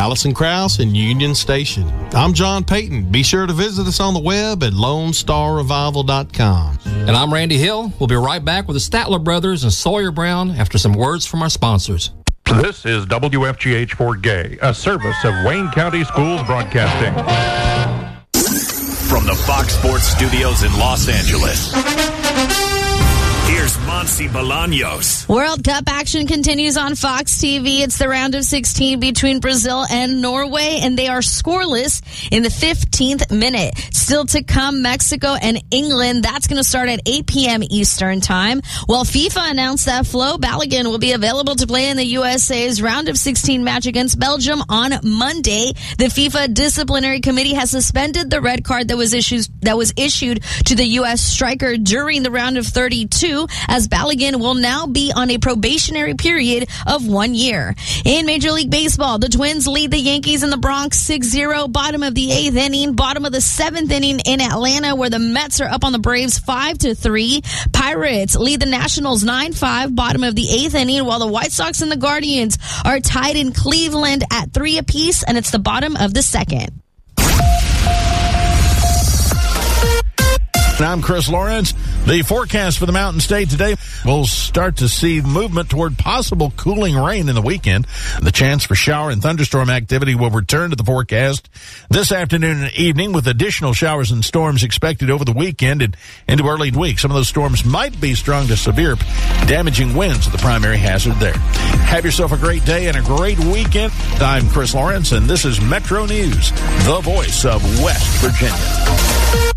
Allison Krause in Union Station. I'm John Payton. Be sure to visit us on the web at LoneStarRevival.com. And I'm Randy Hill. We'll be right back with the Statler Brothers and Sawyer Brown after some words from our sponsors. This is WFGH Fort Gay, a service of Wayne County Schools Broadcasting. From the Fox Sports Studios in Los Angeles, here's Monsi Bolaños. World Cup action continues on Fox TV. It's the round of 16 between Brazil and Norway, and they are scoreless in the 15th minute. Still to come, Mexico and England. That's going to start at 8 p.m. Eastern Time. Well, FIFA announced that Flo Balogun will be available to play in the USA's round of 16 match against Belgium on Monday. The FIFA Disciplinary Committee has suspended the red card that was issued to the U.S. striker during the round of 32, as Balogun will now be on a probationary period of 1 year. In Major League Baseball, the Twins lead the Yankees in the Bronx 6-0, bottom of the 8th inning, bottom of the 7th inning in Atlanta, where the Mets are up on the Braves 5-3. Pirates lead the Nationals 9-5, bottom of the 8th inning, while the White Sox and the Guardians are tied in Cleveland at 3 apiece, and it's the bottom of the 2nd. I'm Chris Lawrence. The forecast for the Mountain State today, we'll start to see movement toward possible cooling rain in the weekend. The chance for shower and thunderstorm activity will return to the forecast this afternoon and evening, with additional showers and storms expected over the weekend and into early week. Some of those storms might be strong to severe, damaging winds are the primary hazard there. Have yourself a great day and a great weekend. I'm Chris Lawrence, and this is Metro News, the voice of West Virginia.